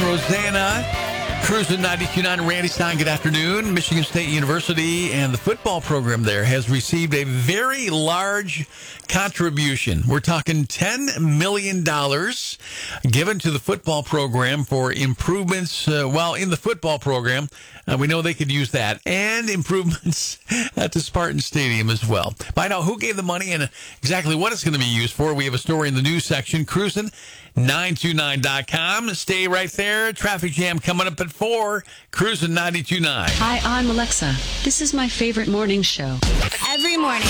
Rosanna. Cruising 92.9, Randy Stein, good afternoon. Michigan State University and the football program there has received a very large contribution. We're talking $10 million given to the football program for improvements, in the football program. We know they could use that, and improvements to Spartan Stadium as well. Find out who gave the money and exactly what it's going to be used for. We have a story in the news section, cruising929.com. Stay right there. Traffic jam coming up at 4, Cruising 92.9. Hi, I'm Alexa. This is my favorite morning show. Every morning.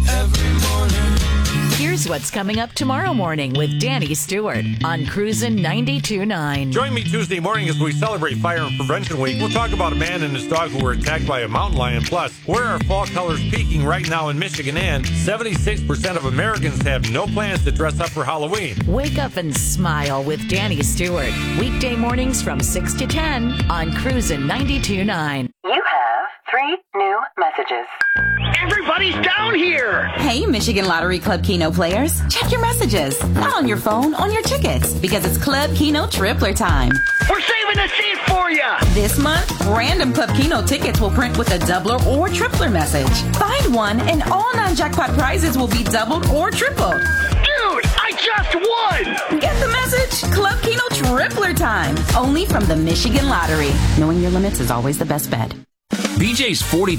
Here's what's coming up tomorrow morning with Danny Stewart on Cruisin' 92.9. Join me Tuesday morning as we celebrate Fire and Prevention Week. We'll talk about a man and his dog who were attacked by a mountain lion. Plus, where are fall colors peaking right now in Michigan? And 76% of Americans have no plans to dress up for Halloween. Wake up and smile with Danny Stewart. Weekday mornings from 6 to 10 on Cruisin' 92.9. You have 3 new messages. Everybody's down here! Hey, Michigan Lottery Club Keno players. Check your messages. Not on your phone, on your tickets. Because it's Club Keno Tripler time. We're saving a seat for you! This month, random Club Keno tickets will print with a doubler or tripler message. Find one and all non-jackpot prizes will be doubled or tripled. Dude, I just won! Get the message? Club Keno Tripler time. Only from the Michigan Lottery. Knowing your limits is always the best bet. BJ's 40